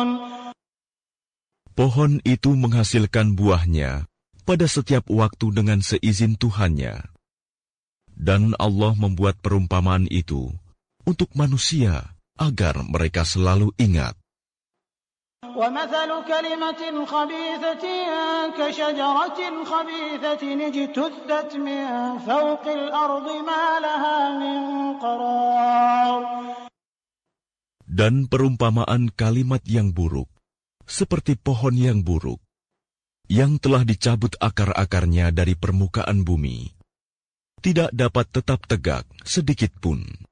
Pohon itu menghasilkan buahnya pada setiap waktu dengan seizin Tuhannya. Dan Allah membuat perumpamaan itu untuk manusia agar mereka selalu ingat. وَمَثَلُ كَلِمَةٍ خَبِيثَةٍ كَشَجَرَةٍ خَبِيثَةٍ اجْتُثَّتْ مِنْ فَوْقِ الْأَرْضِ مَا لَهَا مِنْ قَرَارٍ. Dan perumpamaan kalimat yang buruk, seperti pohon yang buruk, yang telah dicabut akar-akarnya dari permukaan bumi, tidak dapat tetap tegak sedikit pun.